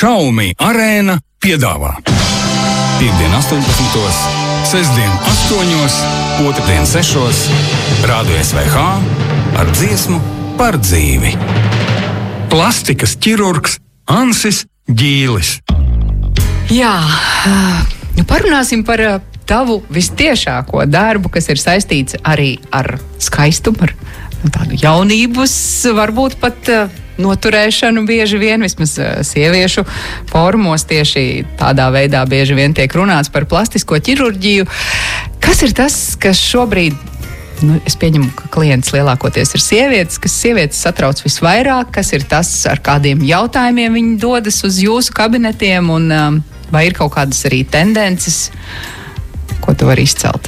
Xiaomi Arēna piedāvā Piektdien 18, sestdien 8, otrdien 6, Rādio SVH ar dziesmu par dzīvi. Plastikas ķirurgs Ansis Ģīlis. Jā, parunāsim par tavu vistiešāko darbu, kas ir saistīts arī ar skaistumu, ar tādu jaunības, varbūt pat noturēšanu bieži vien, vismaz sieviešu formos tieši tādā veidā bieži vien tiek runāts par plastisko ķirurģiju. Kas ir tas, kas šobrīd, es pieņemu, ka klients lielākoties ir sievietes, kas sievietes satrauc visvairāk, kas ir tas, ar kādiem jautājumiem viņi dodas uz jūsu kabinetiem, un vai ir kaut kādas arī tendences, ko tu vari izcelt?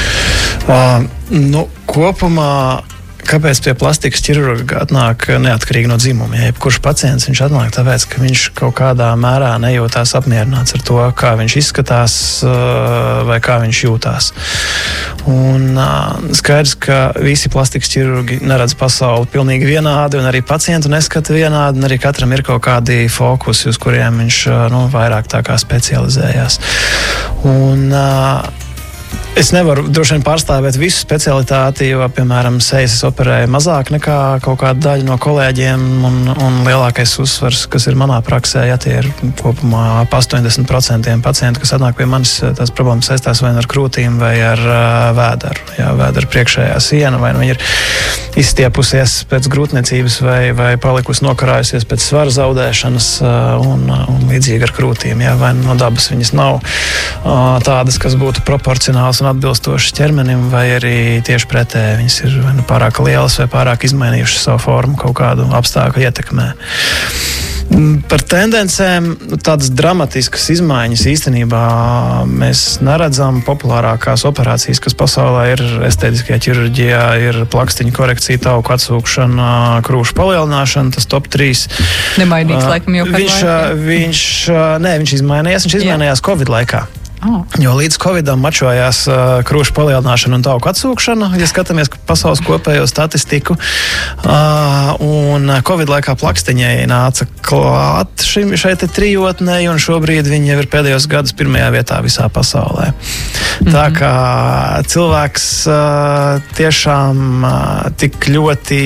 Kopumā kāpēc pie plastikas ķirurga atnāk neatkarīgi no dzimuma? Ja jebkurš pacients, viņš atnāk tāpēc, ka viņš kaut kādā mērā nejūtās apmierināts ar to, kā viņš izskatās vai kā viņš jūtās. Un skaidrs, ka visi plastikas ķirurgi neredz pasauli pilnīgi vienādi, un arī pacientu neskata vienādi, un arī katram ir kaut kādi fokusi, uz kuriem viņš vairāk tā kā specializējās. Un es nevaru droši vien pārstāvēt visu specialitāti, jo, piemēram, sejas es operēju mazāk nekā kaut kāda daļa no kolēģiem, un lielākais uzsvars, kas ir manā praksē, tie ir kopumā 80% pacientu, kas atnāk pie manis, tās problēmas saistās vai ar krūtīm, vai ar vēderu. Vēdera priekšējā siena, vai viņa ir izstiepusies pēc grūtniecības, vai palikusi nokarājusies pēc svara zaudēšanas, un līdzīgi ar krūtīm. Vai no dabas viņas nav tādas, kas būtu proporcionāls un atbilstošas ķermenim, vai arī tieši pretēji viņas ir vai nu pārāk lielas, vai pārāk izmainījušas savu formu kaut kādu apstākļu ietekmē. Par tendencēm tādas dramatiskas izmaiņas īstenībā mēs neredzam. Populārākās operācijas, kas pasaulē ir estētiskajā ķirurģijā, ir plakstiņu korekcija, tauku atsūkšana, krūšu palielināšana, tas top 3. Nemainīgs laikam jau par laiku. Viņš izmainījās Covid laikā. Jo līdz Covidam mačojās krūšu palielināšana un tauku atsūkšana, ja skatāmies pasaules kopējo statistiku. Un Covid laikā plakstiņai nāca klāt šai trijotnei, un šobrīd viņi jau ir pēdējos gadus pirmajā vietā visā pasaulē. Tā kā cilvēks tiešām tik ļoti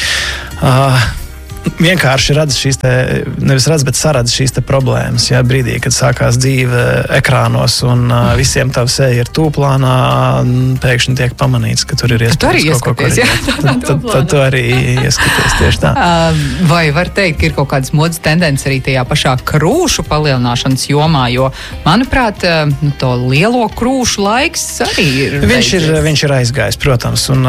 vienkārši redz bet saredz šīs problēmas. Brīdī, kad sākās dzīve ekrānos un visiem tavu seja ir tūplānā, pēkšņi tiek pamanīts, ka tur ir iespējams kaut ko korrigēt. Tad tu arī ieskaties tieši tā. Vai var teikt, ka ir kaut kādas modas tendences arī tajā pašā krūšu palielināšanas jomā, jo, manuprāt, to lielo krūšu laiks arī ir Viņš ir aizgājis, protams, un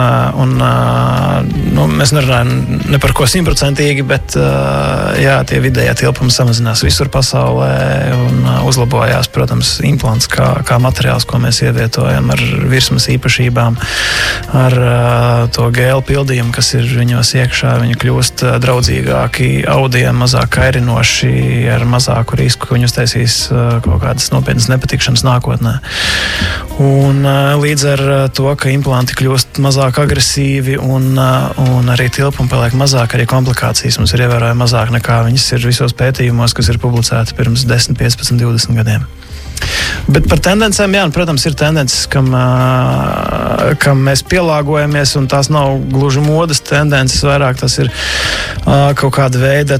mēs nerunājam ne par ko 100%, bet tie vidējā tilpumi samazinās visur pasaulē un uzlabojās, protams, implants kā materiāls, ko mēs ievietojam ar virsmas īpašībām, ar to gēlu pildījumu, kas ir viņos iekšā. Viņi kļūst draudzīgāki audiem, mazāk kairinoši, ar mazāku risku, ka viņi uztaisīs kaut kādas nopietnas nepatikšanas nākotnē. Un līdz ar to, ka implanti kļūst mazāk agresīvi un arī tilpumi paliek mazāk, arī komplikācijas mums ir ievērojami mazāk nekā viņas ir visos pētījumos, kas ir publicēti pirms 10, 15, 20 gadiem. Bet par tendencēm, protams, ir tendences, kam mēs pielāgojamies, un tās nav gluži modas tendences, vairāk tas ir kaut kāda veida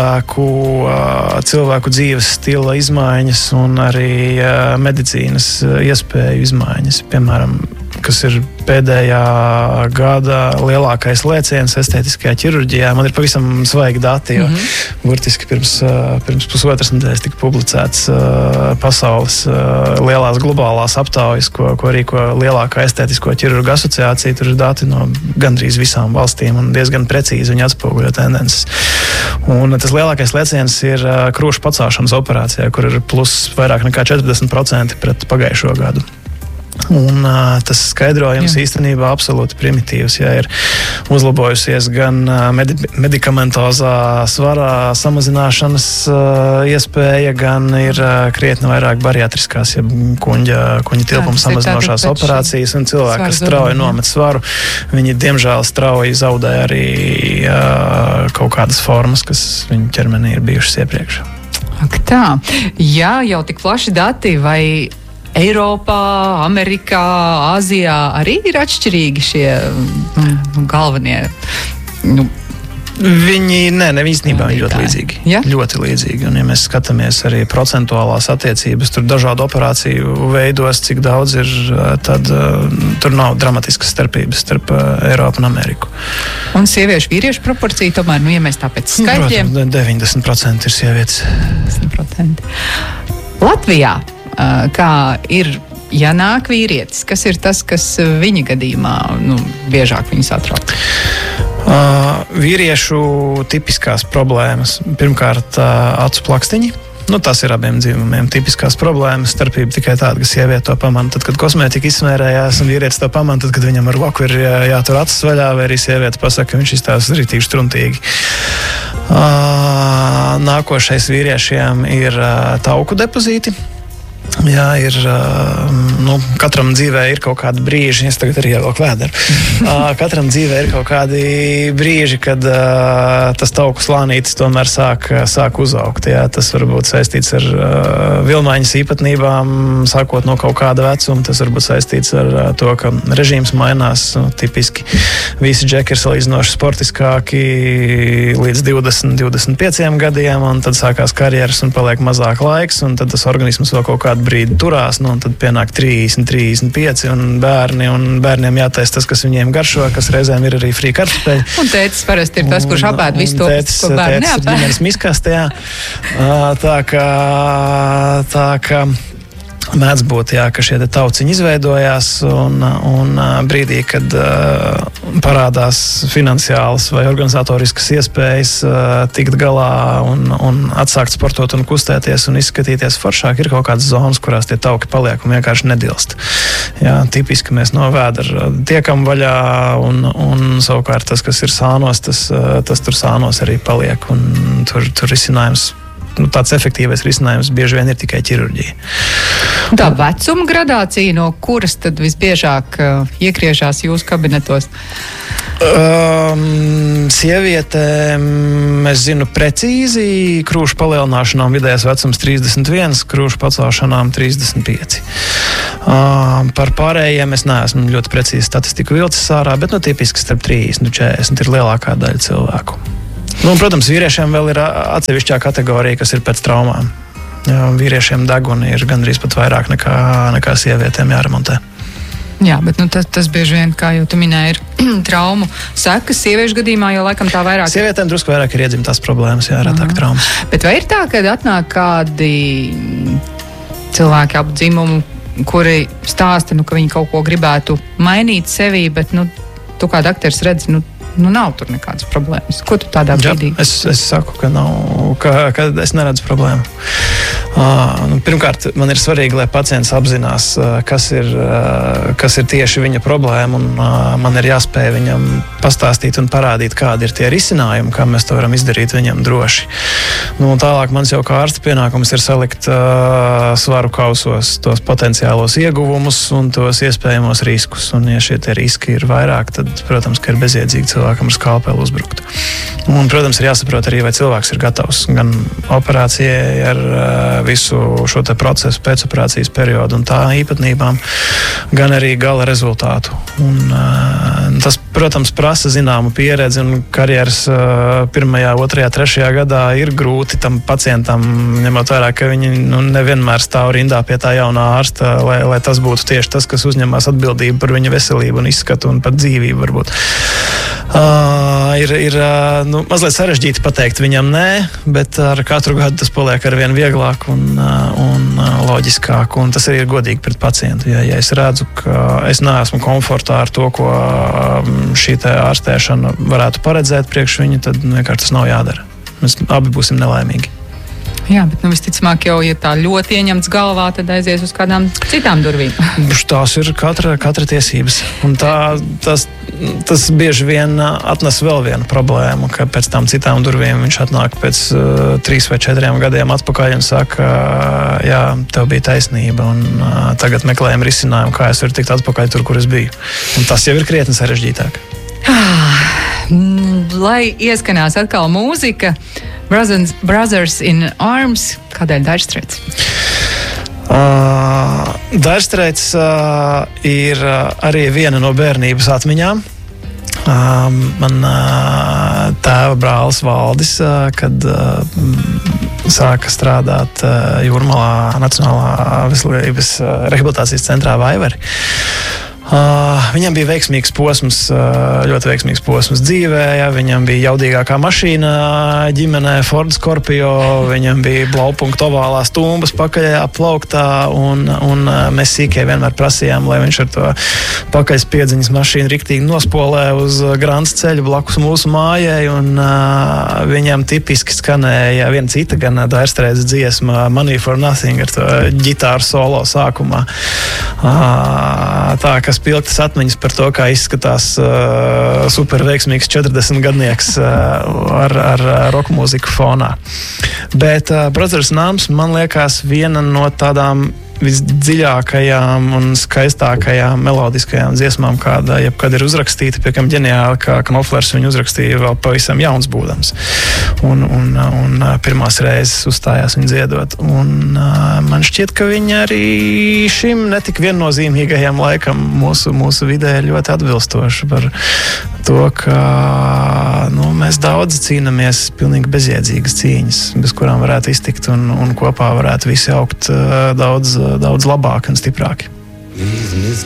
cilvēku dzīves stila izmaiņas un arī medicīnas iespēju izmaiņas. Piemēram, kas ir pēdējā gada lielākais lēciens estētiskajā ķirurģijā. Man ir pavisam svaigi dati, jo burtiski pirms pusotras nedēļas tika publicēts pasaules lielās globālās aptaujas, ko rīko lielākā estētisko ķirurgu asociācija. Tur ir dati no gandrīz visām valstīm un diezgan precīzi viņi atspoguļo tendences. Un tas lielākais lēciens ir krūšu pacāšanas operācijā, kur ir plus vairāk nekā 40% pret pagājušo gadu. Un tas skaidrojums īstenībā absolūti primitīvs. Ir uzlabojusies gan medikamentozā svara samazināšanas iespēja, gan ir krietni vairāk bariatriskās, kuņģa tilpuma samazinošās operācijas, un cilvēki, kas strauji nomet svaru, viņi diemžēl strauji zaudē arī kaut kādas formas, kas viņu ķermenī ir bijušas iepriekš. Ak tā, jā, jau tik plaši dati, vai Eiropā, Amerikā, Āzijā arī ir atšķirīgi šie galvenie? Viņi īstenībā ir ļoti līdzīgi. Ja? Ļoti līdzīgi. Un, ja mēs skatāmies arī procentuālās attiecības, tur dažādu operāciju veidos, cik daudz ir, tad tur nav dramatiskas starpības starp Eiropu un Ameriku. Un sieviešu-vīriešu proporcija tomēr, ja mēs tā pēc skaitļiem? Protams, 90% ir sievietes. 90%. Latvijā, kā ir, ja nāk vīrietis, kas ir tas, kas viņa gadījumā biežāk viņus atrauc? Vīriešu tipiskās problēmas. Pirmkārt, acu plakstiņi. Tas ir abiem dzimumiem tipiskās problēmas. Starpība tikai tāda, ka sieviete to pamana tad, kad kosmētika izsmērējās, un vīrietis to pamana tad, kad viņam ar roku ir jātur acis vaļā, vai arī sieviete pasaka, ka viņš izstāsta rītīgi struntīgi. Nākošais vīriešiem ir tauku depozīti. Jā, ir, katram dzīvē ir kaut kādi brīži, es tagad arī ievelku vēderu. Katram dzīvē ir kaut kādi brīži, kad tas tauku slānītis tomēr sāk uzaugt. Jā. Tas var būt saistīts ar vilmaiņas īpatnībām, sākot no kaut kāda vecuma. Tas var būt saistīts ar to, ka režīms mainās. Tipiski visi džeki ir salīdzinoši sportiskāki līdz 20-25 gadiem, un tad sākās karjeras un paliek mazāk laiks, un tad tas organisms vēl kaut kādu brīdi turās, un tad pienāk 30, 35 un bērniem jātaisa tas, kas viņiem garšo, kas reizēm ir arī frī kartupeļi. Un tētis parasti ir tas, kurš apēd visu to, ko bērni neapēd. Tētis ir ģimenes miskastē, jā. Tā kā mēdz būt, jā, ka šie tauciņi izveidojās, un brīdī, kad parādās finansiālas vai organizatoriskas iespējas tikt galā un atsākt sportot un kustēties un izskatīties foršāk, ir kaut kādas zonas, kurās tie tauki paliek un vienkārši nedilst. Jā, tipiski mēs no vēdera tiekam vaļā, un savukārt tas, kas ir sānos, tas tur sānos arī paliek, un tur risinājums. Tāds efektīvais risinājums bieži vien ir tikai ķirurģija. Tā vecuma gradācija, no kuras tad visbiežāk iegriežās jūsu kabinetos? Sievietēm, es zinu precīzi, krūšu palielināšanām vidējais vecums 31, krūšu pacelšanām 35. Par pārējiem es neesmu ļoti precīzi statistiku vilcis ārā, bet tipiski starp 30 un 40 ir lielākā daļa cilvēku. Protams, vīriešiem vēl ir atsevišķā kategorija, kas ir pēc traumām. Jā, vīriešiem deguni ir gandrīz pat vairāk nekā sievietēm jāremontē. Jā, bet tas bieži vien, kā jau tu minēji, ir traumu sekas. Sieviešu gadījumā jau laikam tā vairāk. Sievietēm drusku vairāk ir iedzimtās problēmas, jā, retāk traumas. Bet vai ir tā, ka atnāk kādi cilvēki ap dzimumu, kuri stāsta, ka viņi kaut ko gribētu mainīt sevī, bet tu kā dakteris redzi, nav tur nekādas problēmas. Ko tu tādā brīdī? Es saku, ka nav, ka es neredzu problēmu. Pirmkārt, man ir svarīgi, lai pacients apzinās, kas ir tieši viņa problēma, un man ir jāspēj viņam pastāstīt un parādīt, kādi ir tie risinājumi, kā mēs to varam izdarīt viņam droši. Tālāk mans jau kā ārsta pienākums ir salikt svaru kausos tos potenciālos ieguvumus un tos iespējamos riskus. Un, ja šie tie riski ir vairāk, tad, protams, ka ir bezjēdzīgi cilvēkam ar skalpeli uzbrukt. Un, protams, ir jāsaprot arī, vai cilvēks ir gatavs gan operācijai ar visu šo te procesu pēcoperācijas periodu un tā īpatnībām, gan arī gala rezultātu. Un, tas, protams, prasa zināmu pieredzi, un karjeras 1., 2., 3. gadā ir grūti tam pacientam, ņemot vērā, ka viņi nevienmēr stāv rindā pie tā jaunā ārsta, lai tas būtu tieši tas, kas uzņemās atbildību par viņa veselību un izskatu un pat dzīvību varbūt. Ir mazliet sarežģīti pateikt viņam nē, bet ar katru gadu tas paliek arvien vieglāk un loģiskāk, un tas arī ir godīgi pret pacientu. Ja es redzu, ka es neesmu komfortā ar to, ko šī te ārstēšana varētu paredzēt priekš viņu, tad vienkārši tas nav jādara. Mēs abi būsim nelaimīgi. Jā, bet visticamāk jau, ja tā ļoti ieņemts galvā, tad aizies uz kādām citām durvīm. Tās ir katra tiesības. Un tas bieži vien atnes vēl vienu problēmu, ka pēc tām citām durvīm viņš atnāk pēc 3 vai 4 gadiem atpakaļ un saka, jā, tev bija taisnība, un tagad meklējam risinājumu, kā es varu tikt atpakaļ tur, kur es biju. Un tas jau ir krietni sarežģītāk. Lai ieskanās atkal mūzika, Brothers in Arms, kādēļ Dire Straits? Dire Straits ir arī viena no bērnības atmiņām. Man tēva brālis Valdis, kad sāka strādāt Jūrmalā Nacionālā veselības rehabilitācijas centrā Vaivari. Viņam bija veiksmīgs posms, ļoti veiksmīgs posms dzīvē. Ja? Viņam bija jaudīgākā mašīna ģimenē, Ford Scorpio, viņam bija blaupunktu ovālā stumbas pakaļajā plauktā, un mēs sīkie vienmēr prasījām, lai viņš ar to pakaļspiedziņas mašīnu riktīgi nospolē uz Grants ceļu blakus mūsu mājai, un viņam tipiski skanēja viena cita gan Dire Straits dziesma Money for Nothing ar to ģitāru solo sākumā. Tā, kas piltas atmiņas par to, kā izskatās super veiksmīgs 40-gadnieks ar roka mūziku fonā. Bet Brothers in Arms, man liekas, viena no tādām visdziļākajām un skaistākajām melodiskajām dziesmām, kāda jebkad ir uzrakstīta, pie kam ģeniāli, kā Knopflers viņu uzrakstīja vēl pavisam jauns būdams. Un pirmās reizes uzstājās viņu dziedot. Un man šķiet, ka viņi arī šim netik viennozīmīgajam laikam mūsu vidē ir ļoti atbilstoši par to, ka mēs daudz cīnamies pilnīgi bezjēdzīgas cīņas, bez kurām varētu iztikt un kopā varētu visi augt daudz labāk un stiprāki.